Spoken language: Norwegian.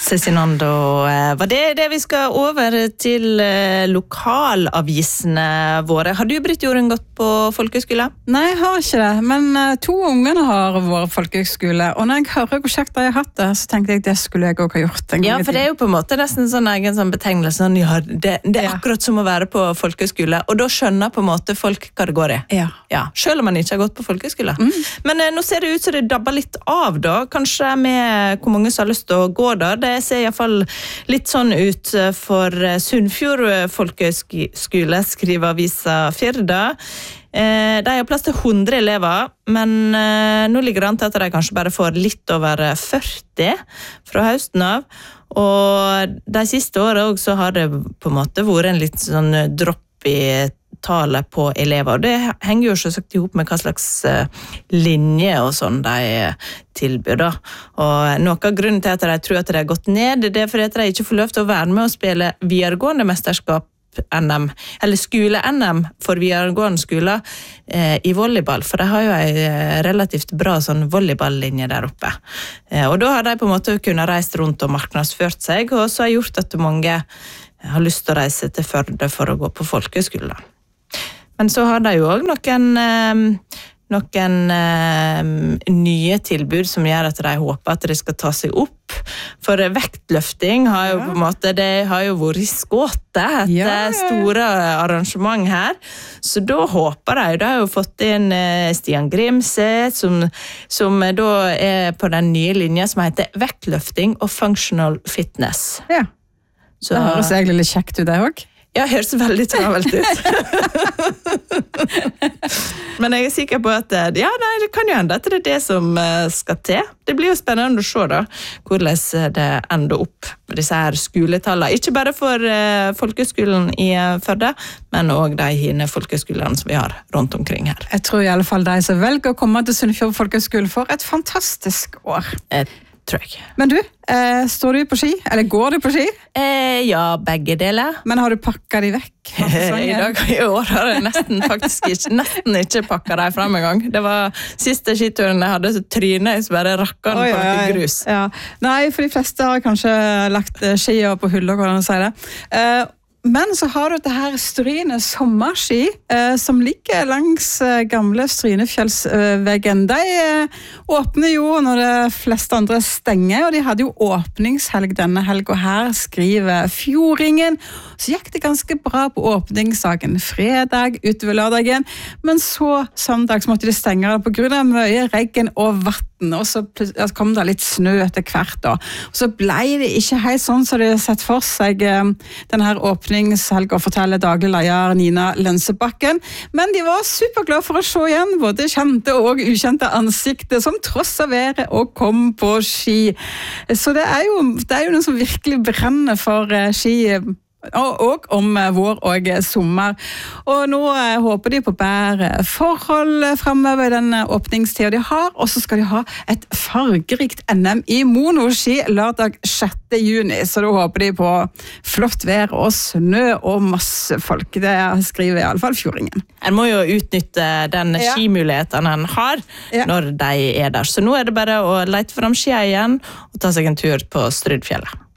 Cezinando, var det vi skal over til lokalavisene våre. Har du, Britt Jorunn, gått på folkehøyskole? Nei, jeg har ikke det, men 2 ungene har vært folkehøyskole, og når jeg hører hvor kjekt de har hatt det, så tenkte jeg det skulle jeg også ha gjort en gang. Ja, for det er jo på en måte nesten sånn egen sånn betegnelse, sånn, ja, det er akkurat som å være på folkehøyskole, og da skjønner på en måte folk hva det går i. Ja, selv om man ikke har gått på folkehøyskole. Men nå ser det ut som det dabber litt av da, kanskje med hvor mange som har lyst til å gå da. Det ser i hvert fall litt sånn ut for Sunnfjord folkehøyskole, skriver avisa Firda. De har plass til 100 elever, men nå ligger det an til at de kanskje bare får litt over 40 fra høsten av. Og de siste årene også har det på en måte vært en litt sånn dropp i tallet på elever. Det henger jo selvsagt ihop med hva slags linje og sånn de tilbyr da. Og noe av grunnen til at de tror at de har gått ned, det er fordi at de ikke får lov til å være med og spille videregående mesterskap NM, eller skole-NM for videregående skoler i volleyball, for de har jo en relativt bra sånn volleyballlinje der oppe. Og da har de på en måte kunnet reist rundt og marknadsført seg, og så har gjort at mange har lyst til å reise til Førde for å gå på folkehøyskole. Men så har de jo også noen nye tilbud som gjør at de håper at de skal ta seg opp. For vektløfting har jo på en måte, det har jo vært i skåte, et store arrangement her. Så da håper de har jo fått inn Stian Grimset, som da er på den nye linja som heter vektløfting og functional fitness. Ja, så det høres egentlig litt kjekt ut det også. Ja, det høres veldig travelt ut. Men jeg er sikker på at det kan jo hende at det er det som skal til. Det blir jo spennende å se da, hvordan det ender opp med disse her skoletallene. Ikke bare for folkeskolen i Førde, men også de hine folkeskolene som vi har rundt omkring her. Jeg tror i alle fall de som velger å komme til Sunnfjord folkeskole for et fantastisk år. Tror jeg. Men du, står du på ski? Eller går du på ski? Ja, begge deler. Men har du pakket de vekk? I år har jeg nesten ikke pakket de frem en gang. Det var siste skituren jeg hadde, så trynet jeg så bare rakket på noe grus. Ja. Nei, for de fleste har kanskje lagt skia på hullet, hvordan sier det. Men så har du dette her Stryne sommerski, som ligger langs gamle Strynefjellsveggen. De åpner jo når de fleste andre stenger, og de hadde jo åpningshelg denne helgen her, skriver Fjordingen. Så gikk det ganske bra på åpningsdagen, fredag, utover lørdagen, men så søndag så måtte de stenge det på grunn av mye regn og vatten, og så kom det litt snø etter hvert da. Og så ble det ikke helt sånn som de hadde sett for seg denne her åpningshelg, og forteller daglig leder Nina Lensebakken. Men de var superglade for å se igjen både kjente og ukjente ansikter som tross av været og kom på ski. Så det er jo noen som virkelig brenner for ski, og om vår og sommer. Og nå håper de på bedre forhold fremover i den åpningstiden de har, og så skal de ha et fargerikt NM i monoski lørdag 6. juni, så da håper de på flott vær og snø og masse folk. Det skriver i alle fall Fjordingen. En må jo utnytte den skimulighetene en har når de er der, så nå er det bare å lete frem skia igjen og ta seg en tur på Strydfjellet.